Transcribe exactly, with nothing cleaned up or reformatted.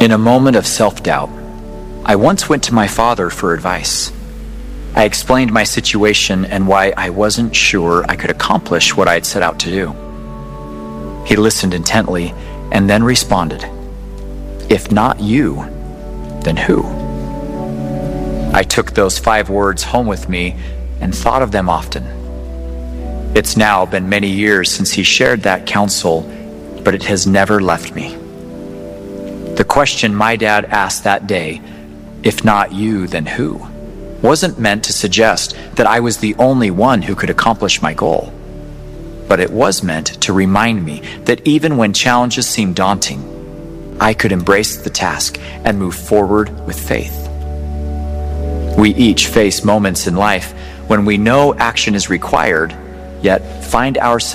In a moment of self-doubt, I once went to my father for advice. I explained my situation and why I wasn't sure I could accomplish what I had set out to do. He listened intently and then responded, "If not you, then who?" I took those five words home with me and thought of them often. It's now been many years since he shared that counsel, but it has never left me. The question my dad asked that day, "If not you, then who?" wasn't meant to suggest that I was the only one who could accomplish my goal. But it was meant to remind me that even when challenges seemed daunting, I could embrace the task and move forward with faith. We each face moments in life when we know action is required, yet find ourselves